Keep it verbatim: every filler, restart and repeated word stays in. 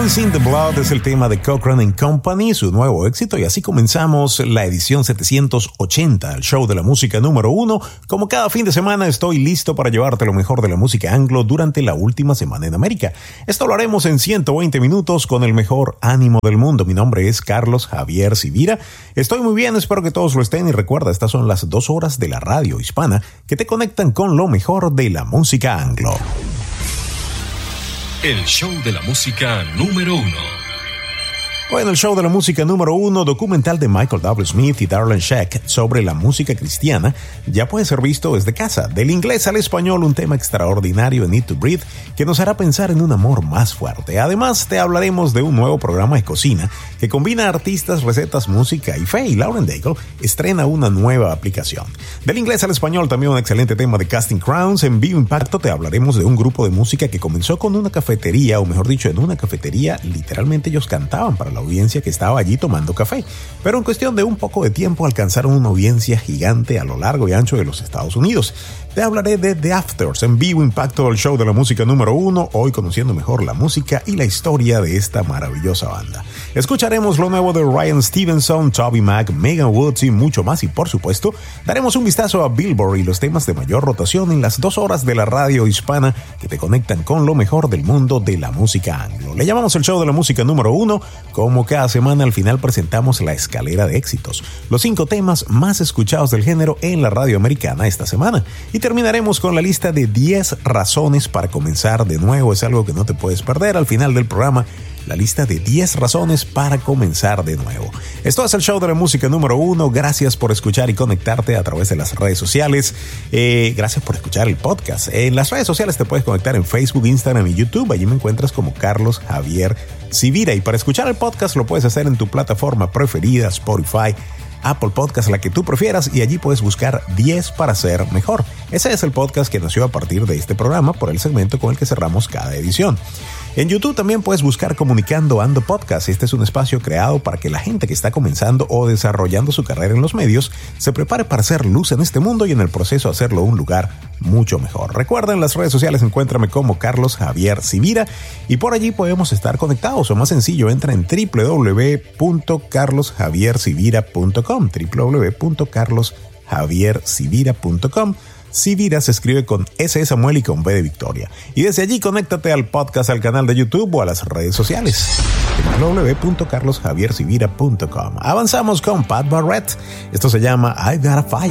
Dance in the Blood es el tema de Cochrane and Company, su nuevo éxito, y así comenzamos la edición setecientos ochenta, el show de la música número uno. Como cada fin de semana estoy listo para llevarte lo mejor de la música anglo durante la última semana en América. Esto lo haremos en ciento veinte minutos con el mejor ánimo del mundo. Mi nombre es Carlos Javier Sivira. Estoy muy bien, espero que todos lo estén, y recuerda, estas son las dos horas de la radio hispana que te conectan con lo mejor de la música anglo. El show de la música número uno. Hoy en el show de la música número uno, documental de Michael W. Smith y Darlene Zschech sobre la música cristiana, ya puede ser visto desde casa. Del inglés al español, un tema extraordinario en Need to Breathe que nos hará pensar en un amor más fuerte. Además, te hablaremos de un nuevo programa de cocina que combina artistas, recetas, música y fe, y Lauren Daigle estrena una nueva aplicación. Del inglés al español, también un excelente tema de Casting Crowns. En Vivo Impacto te hablaremos de un grupo de música que comenzó con una cafetería, o mejor dicho, en una cafetería, literalmente ellos cantaban para la audiencia que estaba allí tomando café, pero en cuestión de un poco de tiempo alcanzaron una audiencia gigante a lo largo y ancho de los Estados Unidos. Te hablaré de The Afters en Vivo Impacto, el show de la música número uno, hoy conociendo mejor la música y la historia de esta maravillosa banda. Escucharemos lo nuevo de Ryan Stevenson, Toby Mac, Megan Woods y mucho más, y por supuesto daremos un vistazo a Billboard y los temas de mayor rotación en las dos horas de la radio hispana que te conectan con lo mejor del mundo de la música anglo. Le llamamos el show de la música número uno. Como cada semana, al final presentamos la escalera de éxitos, los cinco temas más escuchados del género en la radio americana esta semana, y terminaremos con la lista de diez razones para comenzar de nuevo. Es algo que no te puedes perder al final del programa, la lista de diez razones para comenzar de nuevo. Esto es el show de la música número uno. Gracias por escuchar y conectarte a través de las redes sociales. Eh, gracias por escuchar el podcast. En las redes sociales te puedes conectar en Facebook, Instagram y YouTube. Allí me encuentras como Carlos Javier Sivira. Y para escuchar el podcast lo puedes hacer en tu plataforma preferida, Spotify, Apple Podcast, la que tú prefieras, y allí puedes buscar diez para ser mejor. Ese es el podcast que nació a partir de este programa por el segmento con el que cerramos cada edición. En YouTube también puedes buscar Comunicando Ando Podcast. Este es un espacio creado para que la gente que está comenzando o desarrollando su carrera en los medios se prepare para hacer luz en este mundo y en el proceso hacerlo un lugar mucho mejor. Recuerda, en las redes sociales encuéntrame como Carlos Javier Sivira, y por allí podemos estar conectados. O más sencillo, entra en w w w punto carlos javier sivira punto com, w w w punto carlos javier sivira punto com. Sivira se escribe con S de Samuel y con B de Victoria. Y desde allí conéctate al podcast, al canal de YouTube o a las redes sociales. w w w punto carlos javier sivira punto com. Avanzamos con Pat Barrett. Esto se llama I Got a Fire.